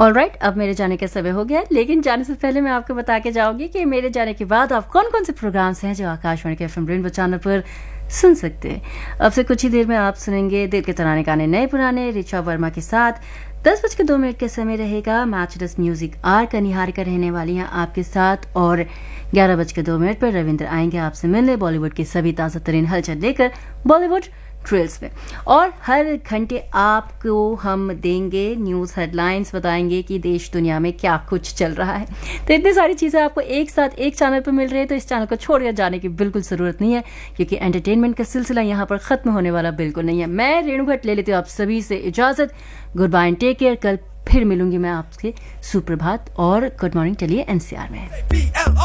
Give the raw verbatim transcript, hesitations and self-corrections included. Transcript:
Alright right, अब मेरे जाने का समय हो गया, लेकिन जाने से पहले मैं आपको बता के जाऊंगी कि मेरे जाने के बाद आप कौन कौन से प्रोग्राम्स हैं जो आकाशवाणी के एफएम रेनबो चैनल पर सुन सकते हैं। अब से कुछ ही देर में आप सुनेंगे दिल के तराने गाने नए पुराने ऋचा वर्मा के साथ। दस बज के दो मिनट के समय रहेगा मैच दस म्यूजिक आर का निहारिका रहने वाली हैं आपके साथ, और ग्यारह बज के दो मिनट पर रविंद्र आएंगे आपसे मिलने बॉलीवुड की सभी ताजा तरीन हलचल लेकर बॉलीवुड ट्रेल्स में। और हर घंटे आपको हम देंगे न्यूज़ हेडलाइंस, बताएंगे कि देश दुनिया में क्या कुछ चल रहा है। तो इतनी सारी चीज़ें आपको एक साथ एक चैनल पर मिल रही है, तो इस चैनल को छोड़कर जाने की बिल्कुल ज़रूरत नहीं है, क्योंकि एंटरटेनमेंट का सिलसिला यहाँ पर ख़त्म होने वाला बिल्कुल नहीं है। मैं रेणु भट्ट ले लेती हूँ आप सभी से इजाज़त। Good bye and take care. कल फिर मिलूंगी मैं आपसे। सुप्रभात और गुड मॉर्निंग। चलिए एनसीआर में।